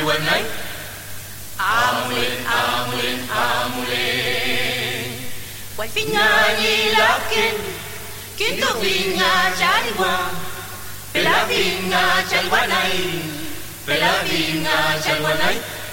này. Amulen. Quay phía nga nhi lá kiến thức vì nga trái qua. Về lá vì nga trái qua này. Về lá vì nga trái qua này.